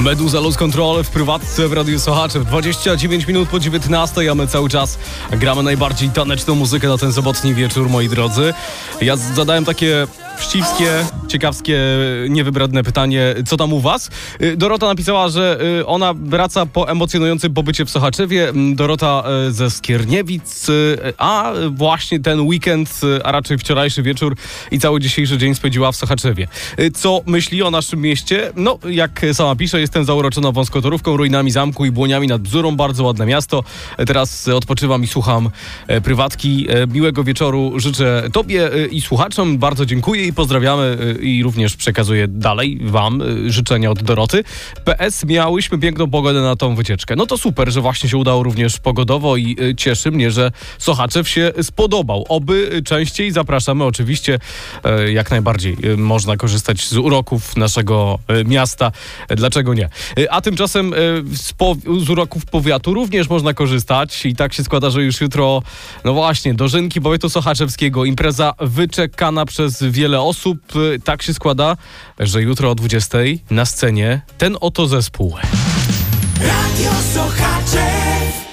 Meduza Lose Control w prywatce w Radiu Sochaczew. 29 minut po 19, a my cały czas gramy najbardziej taneczną muzykę na ten sobotni wieczór, moi drodzy. Ja zadałem takie wścibskie, ciekawskie, niewybredne pytanie, co tam u was? Dorota napisała, że ona wraca po emocjonującym pobycie w Sochaczewie. Dorota ze Skierniewic, a właśnie ten weekend, a raczej wczorajszy wieczór i cały dzisiejszy dzień spędziła w Sochaczewie. Co myśli o naszym mieście? No, jak sama pisze, jestem zauroczona wąskotorówką, ruinami zamku i błoniami nad Bzurą. Bardzo ładne miasto. Teraz odpoczywam i słucham prywatki. Miłego wieczoru życzę tobie i słuchaczom. Bardzo dziękuję i pozdrawiamy i również przekazuję dalej wam życzenia od Doroty. PS, miałyśmy piękną pogodę na tą wycieczkę. No to super, że właśnie się udało również pogodowo i cieszy mnie, że Sochaczew się spodobał. Oby częściej zapraszamy, oczywiście jak najbardziej można korzystać z uroków naszego miasta. Dlaczego nie? A tymczasem z uroków powiatu również można korzystać i tak się składa, że już jutro, no właśnie, dożynki powiatu sochaczewskiego, impreza wyczekana przez wiele osób. Tak się składa, że jutro o 20 na scenie ten oto zespół. Radio Sochaczew.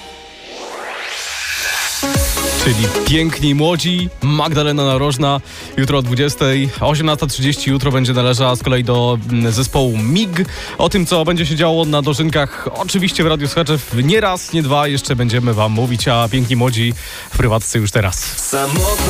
Czyli Piękni Młodzi, Magdalena Narożna, jutro o 20, 18:30 jutro będzie należała z kolei do zespołu MIG. O tym, co będzie się działo na dożynkach, oczywiście w Radiu Sochaczew nie raz, nie dwa, jeszcze będziemy wam mówić, a Piękni Młodzi w prywatce już teraz. Samotność